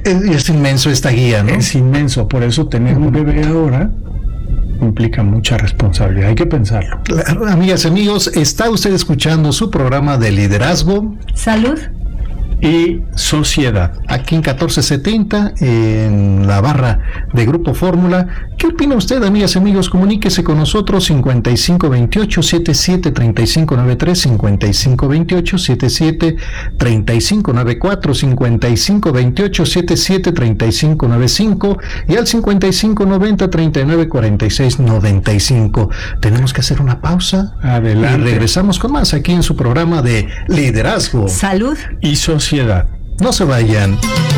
Es inmenso esta guía, ¿no? Es inmenso, por eso tener un bebé ahora implica mucha responsabilidad, hay que pensarlo. Claro, amigas y amigos, está usted escuchando su programa de liderazgo, salud y sociedad. Aquí en 1470, en la barra de Grupo Fórmula. ¿Qué opina usted, amigas y amigos? Comuníquese con nosotros, 5528-773593, 5528-773594, 5528-773595 y al 5590-394695. Tenemos que hacer una pausa. Adelante. Y regresamos con más aquí en su programa de liderazgo, salud y sociedad. no se vayan.